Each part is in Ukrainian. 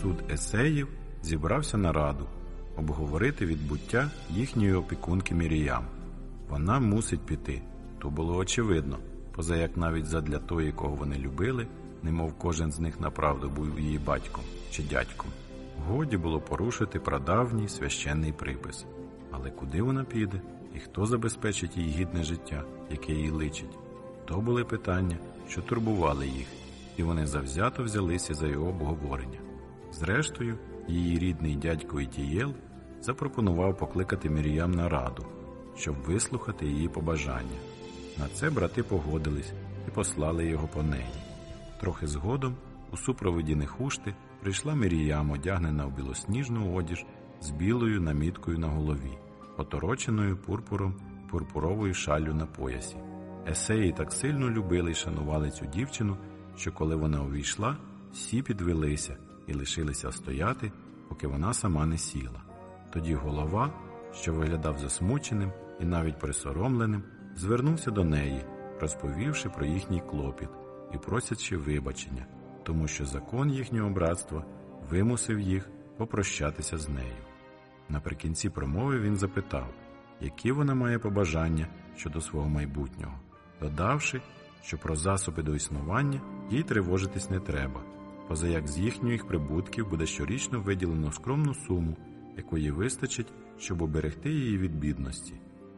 Суд есеїв зібрався на раду обговорити відбуття їхньої опікунки Міріям. Вона мусить піти. То було очевидно, позаяк навіть задля тої, кого вони любили, немов кожен з них направду був її батьком чи дядьком. Годі було порушити прадавній священний припис. Але куди вона піде? І хто забезпечить їй гідне життя, яке їй личить? То були питання, що турбували їх, і вони завзято взялися за його обговорення. Зрештою, її рідний дядько Ітієл запропонував покликати Міріям на раду, щоб вислухати її побажання. На це брати погодились і послали його по неї. Трохи згодом, у супроводі Нехушти, прийшла Міріям, одягнена в білосніжну одіж з білою наміткою на голові, отороченою пурпуром і пурпуровою шаллю на поясі. Есеї так сильно любили й шанували цю дівчину, що коли вона увійшла, всі підвелися і лишилися стояти, поки вона сама не сіла. Тоді голова, що виглядав засмученим і навіть присоромленим, звернувся до неї, розповівши про їхній клопіт і просячи вибачення, тому що закон їхнього братства вимусив їх попрощатися з нею. Наприкінці промови він запитав, які вона має побажання щодо свого майбутнього, додавши, що про засоби до існування їй тривожитись не треба, позаяк з їхніх прибутків буде щорічно виділено скромну суму, якої вистачить, щоб уберегти її від бідності.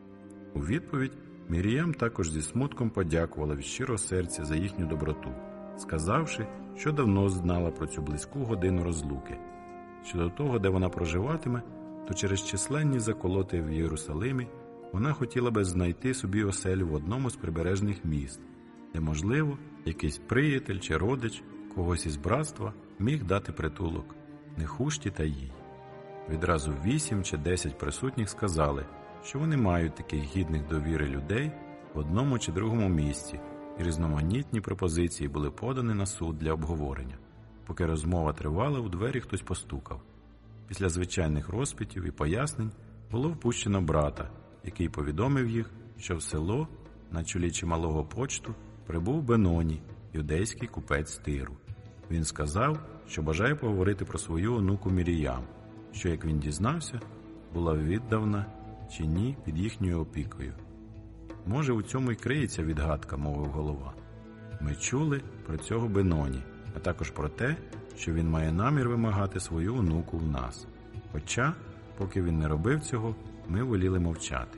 У відповідь Міріям також зі смутком подякувала від щирого серця за їхню доброту, сказавши, що давно знала про цю близьку годину розлуки. Щодо того, де вона проживатиме, то через численні заколоти в Єрусалимі вона хотіла би знайти собі оселю в одному з прибережних міст, де, можливо, якийсь приятель чи родич когось із братства міг дати притулок Нехушті та їй. Відразу 8 чи 10 присутніх сказали, що вони мають таких гідних довіри людей в одному чи другому місці, і різноманітні пропозиції були подані на суд для обговорення. Поки розмова тривала, у двері хтось постукав. Після звичайних розпитів і пояснень було впущено брата, який повідомив їх, що в село на чолі чималого почту прибув Беноні, юдейський купець з Тиру. Він сказав, що бажає поговорити про свою онуку Міріям, що, як він дізнався, була віддавна чи ні під їхньою опікою. «Може, у цьому й криється відгадка», – мовив голова. «Ми чули про цього Беноні, а також про те, що він має намір вимагати свою онуку в нас. Хоча, поки він не робив цього, ми воліли мовчати».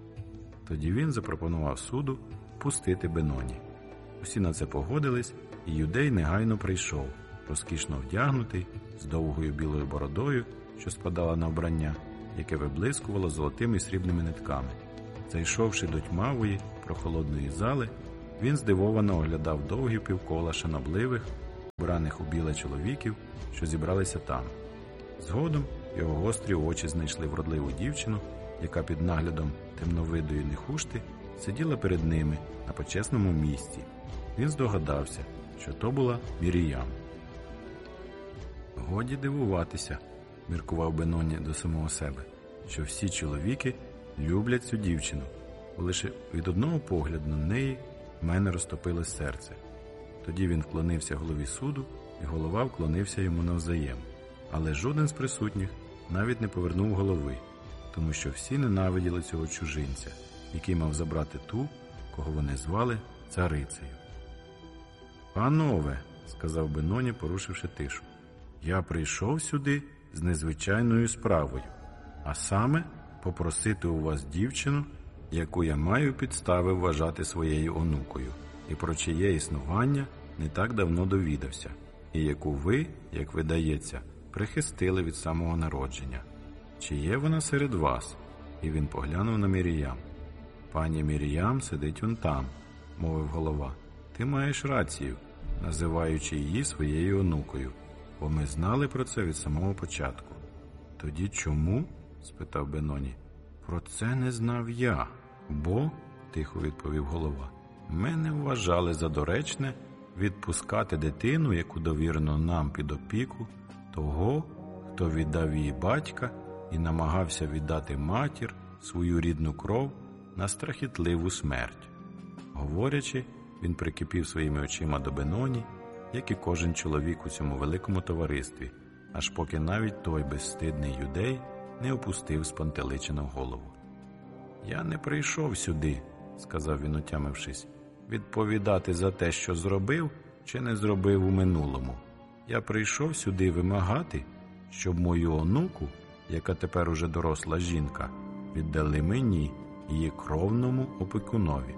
Тоді він запропонував суду пустити Беноні. Усі на це погодились, і юдей негайно прийшов, розкішно вдягнутий, з довгою білою бородою, що спадала на вбрання, яке виблискувало золотими і срібними нитками. Зайшовши до тьмавої, прохолодної зали, він здивовано оглядав довгі півкола шанобливих, вбраних у біле чоловіків, що зібралися там. Згодом його гострі очі знайшли вродливу дівчину, яка під наглядом темновидої Нехушти сиділа перед ними на почесному місці. Він здогадався, що то була Міріям. «Годі дивуватися», – міркував Беноні до самого себе, що всі чоловіки люблять цю дівчину, бо лише від одного погляду на неї в мене розтопилось серце. Тоді він вклонився голові суду, і голова вклонився йому навзаєм. Але жоден з присутніх навіть не повернув голови, тому що всі ненавиділи цього чужинця, який мав забрати ту, кого вони звали царицею. «Панове», – сказав Беноні, порушивши тишу, – «я прийшов сюди з незвичайною справою, а саме попросити у вас дівчину, яку я маю підстави вважати своєю онукою, і про чиє існування не так давно довідався, і яку ви, як видається, прихистили від самого народження. Чи є вона серед вас?» І він поглянув на Міріям. «Пані Міріям сидить он там», – мовив голова. «Ти маєш рацію, називаючи її своєю онукою, бо ми знали про це від самого початку». «Тоді чому?» – спитав Беноні. «Про це не знав я, бо», – тихо відповів голова, – «ми не вважали за доречне відпускати дитину, яку довірено нам під опіку, того, хто віддав її батька і намагався віддати матір, свою рідну кров, на страхітливу смерть». Говорячи, він прикипів своїми очима до Беноні, як і кожен чоловік у цьому великому товаристві, аж поки навіть той безстидний юдей не опустив спантеличену голову. «Я не прийшов сюди», – сказав він, отямившись, – «відповідати за те, що зробив чи не зробив у минулому. Я прийшов сюди вимагати, щоб мою онуку, яка тепер уже доросла жінка, віддали мені, її кровному опікунові».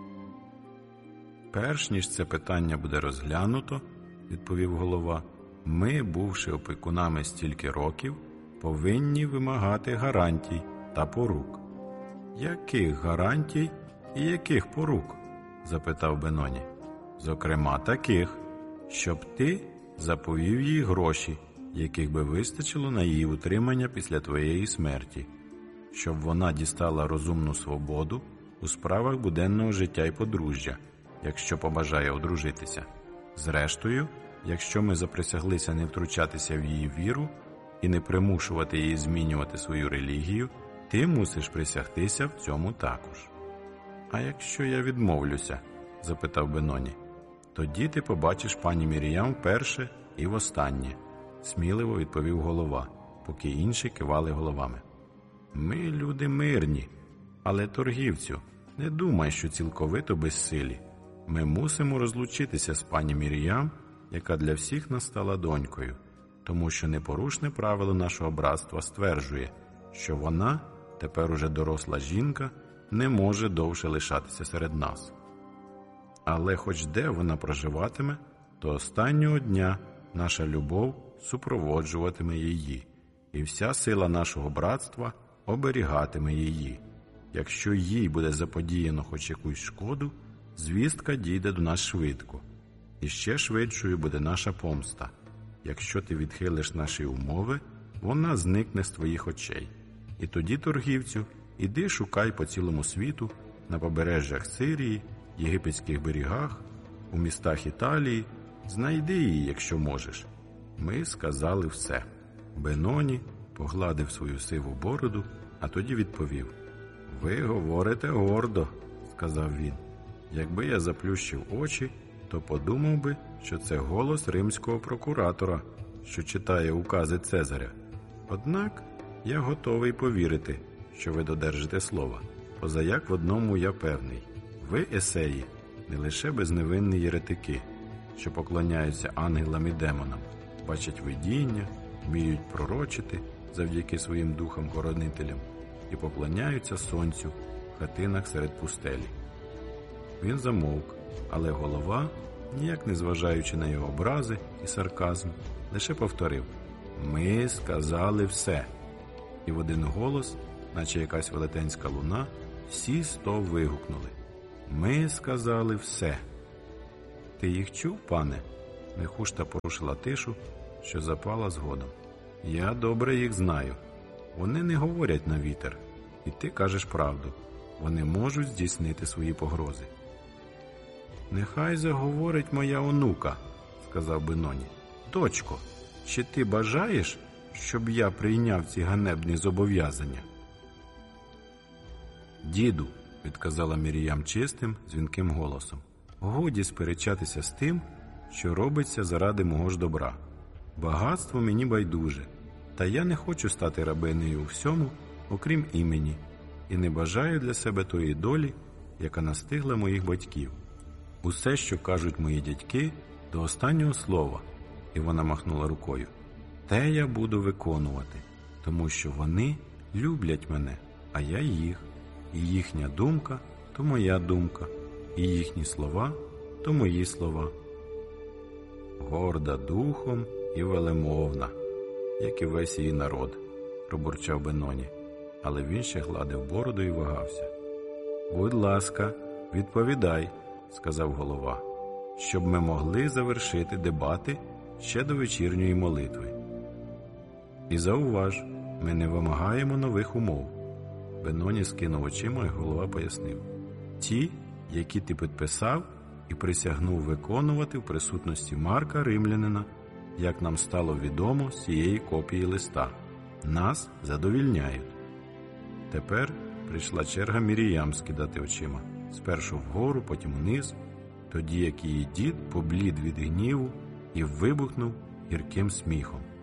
«Перш ніж це питання буде розглянуто, – відповів голова, – ми, бувши опікунами стільки років, повинні вимагати гарантій та порук». «Яких гарантій і яких порук?» – запитав Беноні. «Зокрема таких, щоб ти заповів їй гроші, яких би вистачило на її утримання після твоєї смерті, щоб вона дістала розумну свободу у справах буденного життя і подружжя, якщо побажає одружитися. Зрештою, якщо ми заприсяглися не втручатися в її віру і не примушувати її змінювати свою релігію, ти мусиш присягтися в цьому також». «А якщо я відмовлюся?» – запитав Беноні. «Тоді ти побачиш пані Мір'ям вперше і востаннє», – сміливо відповів голова, поки інші кивали головами. «Ми люди мирні, але, торгівцю, не думай, що цілковито безсилі. Ми мусимо розлучитися з пані Мір'ям, яка для всіх нас стала донькою, тому що непорушне правило нашого братства стверджує, що вона, тепер уже доросла жінка, не може довше лишатися серед нас. Але хоч де вона проживатиме, то останнього дня наша любов супроводжуватиме її, і вся сила нашого братства оберігатиме її. Якщо їй буде заподіяно хоч якусь шкоду, звістка дійде до нас швидко, і ще швидшою буде наша помста. Якщо ти відхилиш наші умови, вона зникне з твоїх очей. І тоді, торгівцю, іди шукай по цілому світу, на побережжях Сирії, єгипетських берегах, у містах Італії, знайди її, якщо можеш». Ми сказали все. Беноні погладив свою сиву бороду, а тоді відповів: «Ви говорите гордо», – сказав він. «Якби я заплющив очі, то подумав би, що це голос римського прокуратора, що читає укази Цезаря. Однак я готовий повірити, що ви додержите слова. Позаяк в одному я певний. Ви, есеї, не лише безневинні єретики, що поклоняються ангелам і демонам, бачать видіння, вміють пророчити завдяки своїм духам-хоронителям і поклоняються сонцю в хатинах серед пустелі». Він замовк, але голова, ніяк не зважаючи на його образи і сарказм, лише повторив: «Ми сказали все». І в один голос, наче якась велетенська луна, всі 100 вигукнули: «Ми сказали все». «Ти їх чув, пане?» – Нехушта порушила тишу, що запала згодом. «Я добре їх знаю. Вони не говорять на вітер, і ти кажеш правду. Вони можуть здійснити свої погрози». «Нехай заговорить моя онука», – сказав Беноні. «Дочко, чи ти бажаєш, щоб я прийняв ці ганебні зобов'язання?» «Діду», – відказала Мір'ям чистим, дзвінким голосом, – «годі сперечатися з тим, що робиться заради мого ж добра. Багатство мені байдуже, та я не хочу стати рабинею у всьому, окрім імені, і не бажаю для себе тої долі, яка настигла моїх батьків. Усе, що кажуть мої дядьки, до останнього слова», і вона махнула рукою, «те я буду виконувати, тому що вони люблять мене, а я їх, і їхня думка – то моя думка, і їхні слова – то мої слова». «Горда духом і велемовна, як і весь її народ», – пробурчав Беноні, але він ще гладив бороду і вагався. «Будь ласка, відповідай», – сказав голова, – «щоб ми могли завершити дебати ще до вечірньої молитви. І зауваж, ми не вимагаємо нових умов». Беноні скинув очима, і голова пояснив: «Ті, які ти підписав і присягнув виконувати в присутності Марка Римлянина, як нам стало відомо з цієї копії листа, нас задовільняють». Тепер прийшла черга Мір'ям скидати очима, спершу вгору, потім вниз, тоді як її дід поблід від гніву і вибухнув гірким сміхом.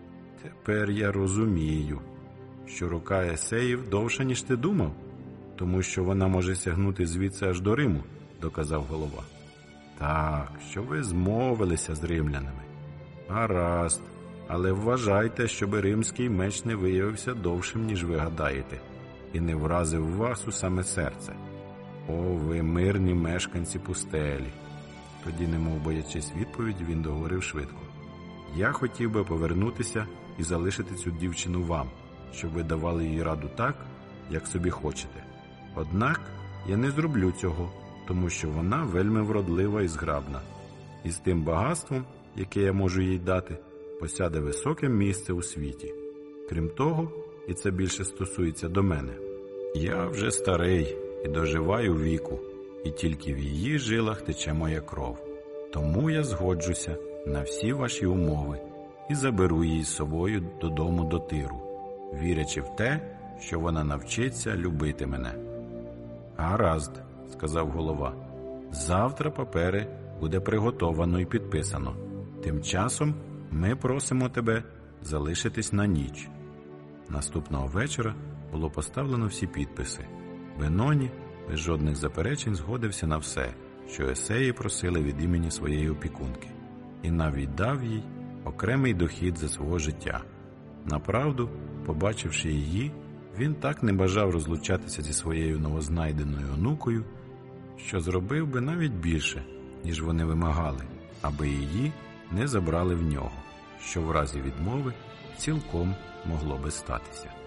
Тепер я розумію, що рука Есеїв довша, ніж ти думав, тому що вона може сягнути звідси аж до Риму, доказав голова. Так, що ви змовилися з римлянами. Гаразд, але вважайте, щоби римський меч не виявився довшим, ніж ви гадаєте, і не вразив вас у саме серце. О, ви мирні мешканці пустелі. Тоді, немов боячись відповіді, він договорив швидко. Я хотів би повернутися і залишити цю дівчину вам, щоб ви давали їй раду так, як собі хочете. Однак я не зроблю цього, тому що вона вельми вродлива і зграбна. І з тим багатством, яке я можу їй дати, посяде високе місце у світі. Крім того, і це більше стосується до мене, я вже старий і доживаю віку, і тільки в її жилах тече моя кров. Тому я згоджуся на всі ваші умови і заберу її з собою додому до Тиру, вірячи в те, що вона навчиться любити мене. Гаразд, сказав голова, завтра папери буде приготовано і підписано. Тим часом ми просимо тебе залишитись на ніч. Наступного вечора було поставлено всі підписи. Беноні без жодних заперечень згодився на все, що Есеї просили від імені своєї опікунки, і навіть дав їй окремий дохід за свого життя. Направду, побачивши її, він так не бажав розлучатися зі своєю новознайденою онукою, що зробив би навіть більше, ніж вони вимагали, аби її не забрали в нього, що в разі відмови цілком могло би статися.